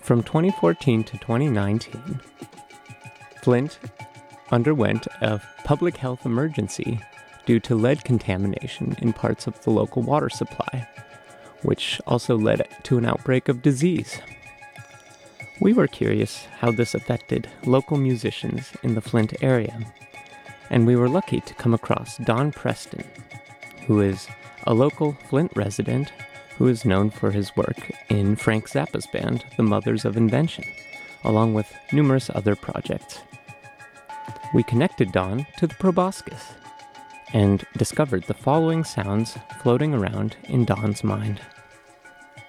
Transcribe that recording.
From 2014 to 2019, Flint underwent a public health emergency due to lead contamination in parts of the local water supply, which also led to an outbreak of disease. We were curious how this affected local musicians in the Flint area, and we were lucky to come across Don Preston, who is a local Flint resident who is known for his work in Frank Zappa's band, The Mothers of Invention, along with numerous other projects. We connected Don to the proboscis and discovered the following sounds floating around in Don's mind.